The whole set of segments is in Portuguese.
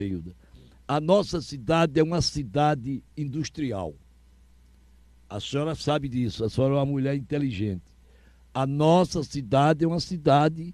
A nossa cidade é uma cidade industrial. A senhora sabe disso, a senhora é uma mulher inteligente. A nossa cidade é uma cidade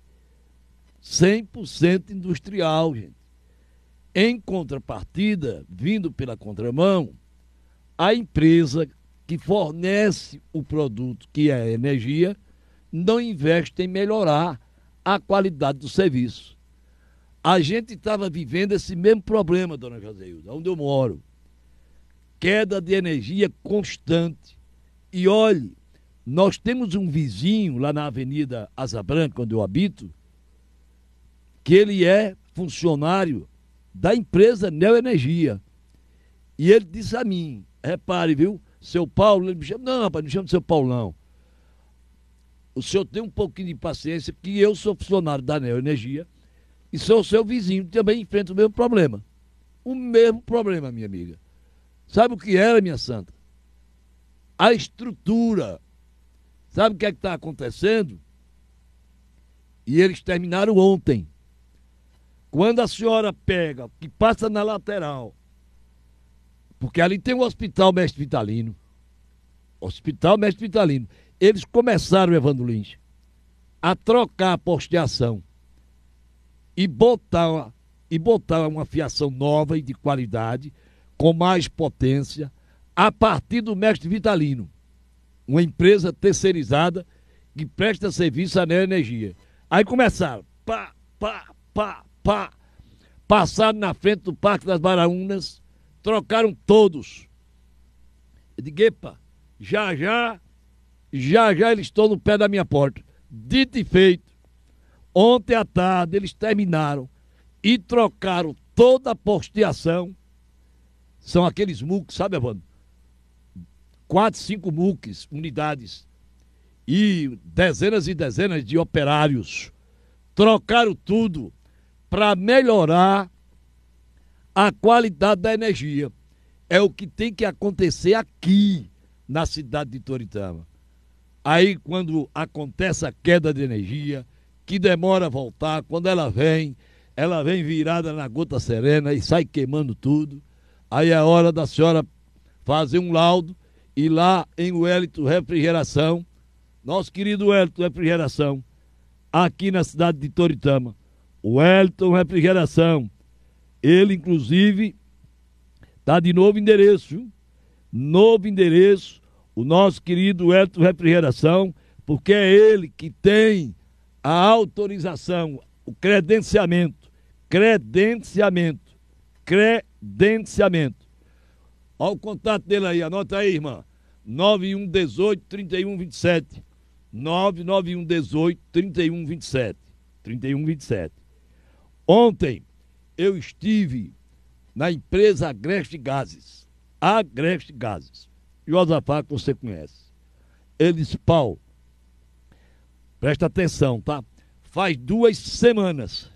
100% industrial, gente. Em contrapartida, vindo pela contramão, a empresa que fornece o produto, que é a energia, não investe em melhorar a qualidade do serviço. A gente estava vivendo esse mesmo problema, dona Joseilda, onde eu moro. Queda de energia constante. E olhe, nós temos um vizinho lá na Avenida Asa Branca, onde eu habito, que ele é funcionário da empresa Neoenergia. E ele disse a mim, repare, viu, seu Paulo, ele me chama, não, rapaz, não chama de seu Paulo, não. O senhor tem um pouquinho de paciência, porque eu sou funcionário da Neoenergia e sou seu vizinho, também enfrenta o mesmo problema. O mesmo problema, minha amiga. Sabe o que era, minha santa? A estrutura. Sabe o que é que está acontecendo? E eles terminaram ontem. Quando a senhora pega, que passa na lateral, porque ali tem o Hospital Mestre Vitalino. Hospital Mestre Vitalino. Eles começaram, Evandro Lins, a trocar a posteação e botar uma fiação nova e de qualidade, com mais potência, a partir do Mestre Vitalino, uma empresa terceirizada que presta serviço à Neoenergia. Aí começaram, passaram na frente do Parque das Baraunas, trocaram todos. Eu digo, epa, já eles estão no pé da minha porta. Dito e feito, ontem à tarde eles terminaram e trocaram toda a posteação. São aqueles MUCs, sabe, Evandro? 4, 5 MUCs, unidades, e dezenas de operários. Trocaram tudo para melhorar a qualidade da energia. É o que tem que acontecer aqui na cidade de Toritama. Aí, quando acontece a queda de energia, que demora a voltar, quando ela vem virada na gota serena e sai queimando tudo. Aí é hora da senhora fazer um laudo e lá em Wellington Refrigeração, nosso querido Wellington Refrigeração, aqui na cidade de Toritama. Wellington Refrigeração, ele inclusive está de novo endereço, viu? Novo endereço, o nosso querido Wellington Refrigeração, porque é ele que tem a autorização, o credenciamento. Olha o contato dele aí, anota aí, irmã. 9118-3127. 99118-3127. Ontem eu estive na empresa Agreste Gases. Josafá, que você conhece. Ele disse, Paulo, presta atenção, tá? Faz 2 semanas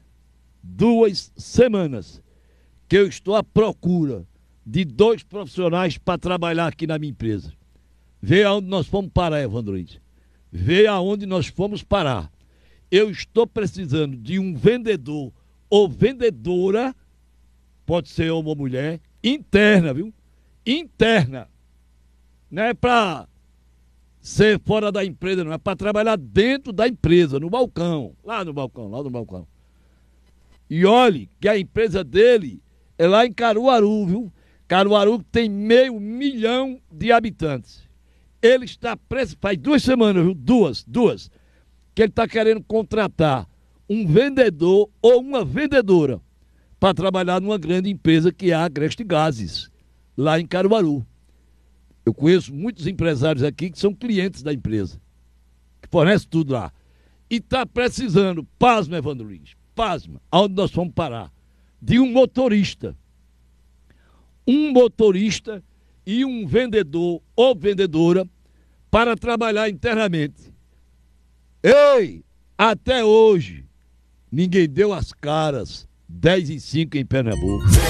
que eu estou à procura de 2 profissionais para trabalhar aqui na minha empresa. Vê aonde nós fomos parar, Evandro Luiz. Vê aonde nós fomos parar. Eu estou precisando de um vendedor ou vendedora, pode ser homem ou mulher, interna, viu? Interna. Não é para ser fora da empresa, não. É para trabalhar dentro da empresa, no balcão. Lá no balcão. E olhe que a empresa dele é lá em Caruaru, viu? Caruaru tem 500 mil de habitantes. Ele está preso, faz 2 semanas, viu? Duas, que ele está querendo contratar um vendedor ou uma vendedora para trabalhar numa grande empresa que é a Agreste Gases, lá em Caruaru. Eu conheço muitos empresários aqui que são clientes da empresa, que fornece tudo lá. E está precisando, pasma, Evandro Lins, pasma, aonde nós vamos parar, de um motorista. Um motorista e um vendedor ou vendedora para trabalhar internamente. Ei, até hoje, ninguém deu as caras. 10 e 5 em Pernambuco.